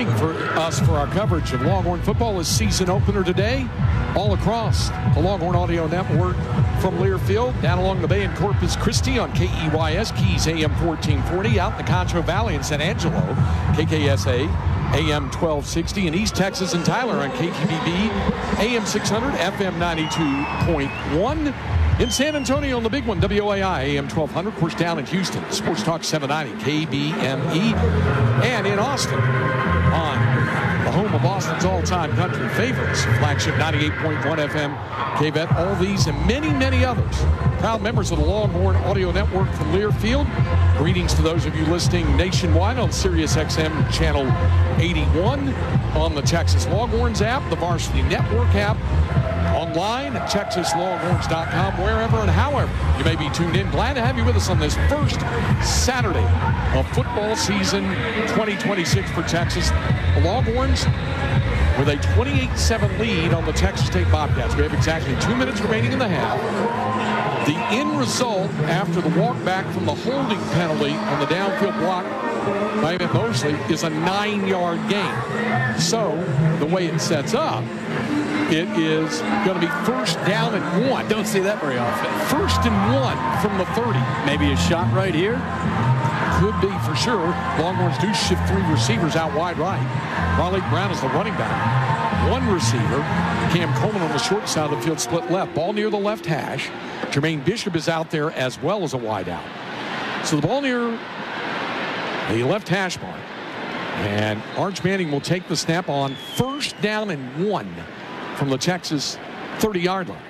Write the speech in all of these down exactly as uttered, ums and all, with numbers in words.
joining for us for our coverage of Longhorn football is season opener today, all across the Longhorn Audio Network from Learfield, down along the bay in Corpus Christi on K E Y S, Keys A M fourteen forty, out in the Concho Valley in San Angelo, K K S A A M twelve sixty, in East Texas and Tyler on K Q B B A M six hundred, F M ninety-two point one. In San Antonio on the big one, W O A I A M twelve hundred. Of course, down in Houston, Sports Talk seven ninety K B M E. And in Austin, on the home of Austin's all-time country favorites, flagship ninety-eight point one F M K V E T. All these and many, many others. Proud members of the Longhorn Audio Network from Learfield. Greetings to those of you listening nationwide on Sirius X M Channel eighty-one, on the Texas Longhorns app, the Varsity Network app, online at Texas Longhorns dot com, wherever and however you may be tuned in. Glad to have you with us on this first Saturday of football season twenty twenty-six for Texas. The Longhorns with a twenty-eight seven lead on the Texas State Bobcats. We have exactly two minutes remaining in the half. The end result after the walk back from the holding penalty on the downfield block by Emmett Mosley is a nine-yard gain. So the way it sets up, it is going to be first down and one. Don't see that very often. First and one from the thirty. Maybe a shot right here? Could be for sure. Longhorns do shift three receivers out wide right. Raleigh Brown is the running back. One receiver, Cam Coleman on the short side of the field, split left. Ball near the left hash. Jermaine Bishop is out there as well as a wide out. So the ball near the left hash mark. And Arch Manning will take the snap on first down and one from the Texas thirty-yard line.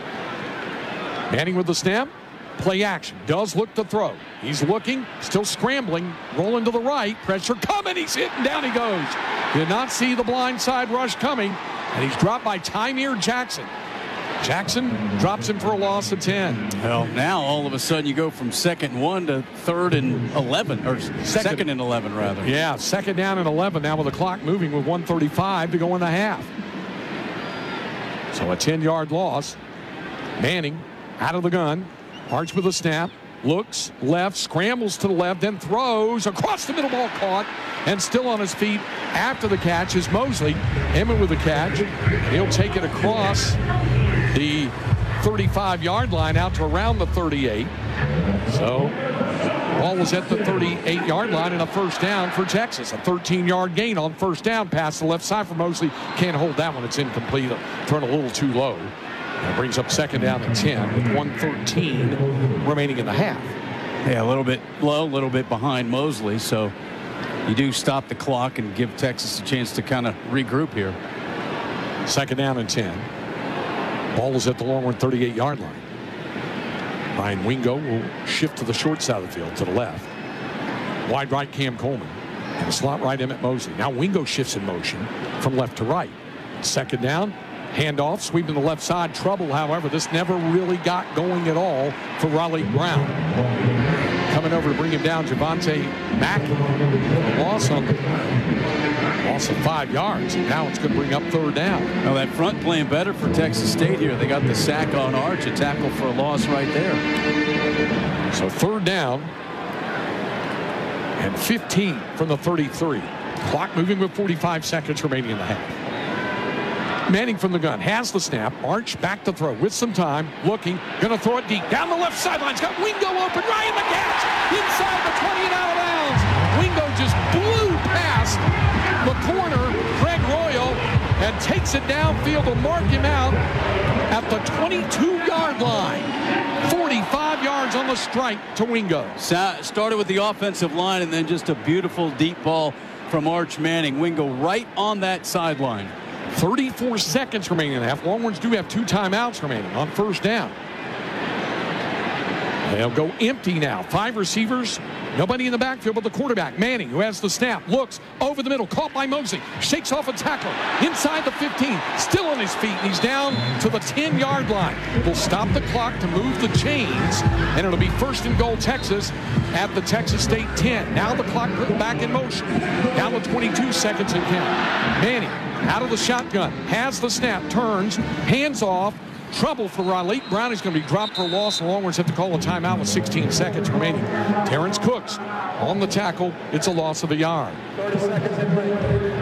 Manning with the snap. Play action. Does look to throw. He's looking, still scrambling, rolling to the right. Pressure coming. He's hit and down he goes. Did not see the blind side rush coming. And he's dropped by Tymir Jackson. Jackson drops him for a loss of ten. Well, now all of a sudden you go from second and one to third and eleven, or second, second and eleven rather. Yeah, second down and eleven now with the clock moving with one thirty-five to go in the half. So a ten-yard loss. Manning out of the gun. Arch with a snap. Looks left, scrambles to the left, then throws across the middle, ball caught, and still on his feet after the catch is Mosley. Emmett with the catch. He'll take it across the thirty-five-yard line out to around the thirty-eight. So ball was at the thirty-eight-yard line and a first down for Texas. A thirteen-yard gain on first down past the left side for Mosley. Can't hold that one. It's incomplete. Thrown a little too low. That brings up second down and ten with one thirteen remaining in the half. Yeah, a little bit low, a little bit behind Mosley. So you do stop the clock and give Texas a chance to kind of regroup here. Second down and ten. Ball is at the Longhorn thirty-eight-yard line. Ryan Wingo will shift to the short side of the field, to the left. Wide right, Cam Coleman. And the slot right, Emmett Mosley. Now Wingo shifts in motion from left to right. Second down, handoff, sweeping the left side. Trouble, however, this never really got going at all for Raleigh Brown. Coming over to bring him down, Javante Mackey. Loss on the loss of five yards. Now it's going to bring up third down. Well, that front playing better for Texas State here. They got the sack on Arch, a tackle for a loss right there. So third down and fifteen from the thirty-three. Clock moving with forty-five seconds remaining in the half. Manning from the gun has the snap. Arch back to throw with some time. Looking, going to throw it deep down the left sideline. He's got Wingo open. Ryan the catch inside the twenty and out of bounds. Wingo just blew past the corner, Greg Royal, and takes it downfield to mark him out at the twenty-two-yard line. forty-five yards on the strike to Wingo. Sa- started with the offensive line and then just a beautiful deep ball from Arch Manning. Wingo right on that sideline. thirty-four seconds remaining in the half. Longhorns do have two timeouts remaining on first down. They'll go empty now. Five receivers. Nobody in the backfield but the quarterback, Manning, who has the snap. Looks over the middle. Caught by Mosley. Shakes off a tackle. Inside the fifteen. Still on his feet. And he's down to the ten-yard line. We'll stop the clock to move the chains. And it'll be first and goal Texas at the Texas State ten. Now the clock put back in motion. Down to twenty-two seconds and count. Manning out of the shotgun. Has the snap. Turns. Hands off. Trouble for Raleigh Brown. He's going to be dropped for a loss. The Longhorns have to call a timeout with sixteen seconds remaining. Terrence Cooks on the tackle. It's a loss of a yard.